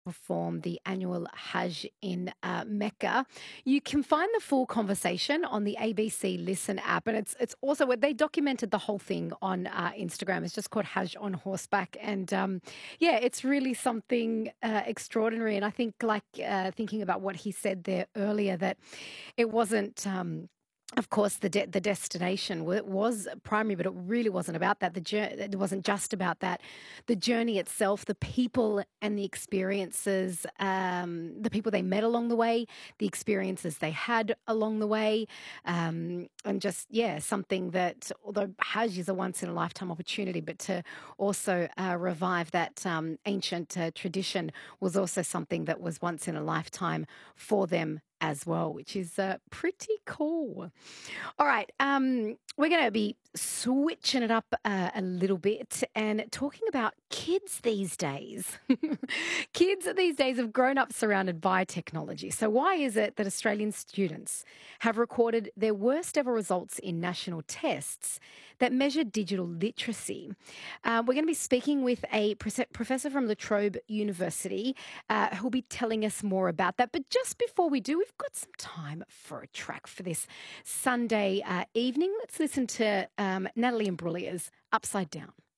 perform the annual Hajj in Mecca. You can find the full conversation on the ABC Listen app, and it's also where they documented the whole thing on Instagram. It's just called Hajj on Horseback, and yeah, it's really something extraordinary. And I think, like thinking about what he said there earlier, that it wasn't. Of course, the destination was primary, but it really wasn't about that. It wasn't just about that. The journey itself, the people and the experiences, the people they met along the way, the experiences they had along the way, and just yeah, something that although Hajj is a once in a lifetime opportunity, but to also revive that ancient tradition was also something that was once in a lifetime for them as well, which is pretty cool. All right. We're going to be switching it up a little bit and talking about kids these days. Kids these days have grown up surrounded by technology. So, why is it that Australian students have recorded their worst ever results in national tests that measure digital literacy? We're going to be speaking with a professor from La Trobe University who'll be telling us more about that. But just before we do, we've got some time for a track for this Sunday evening. Let's listen to Natalie Imbruglia's Upside Down.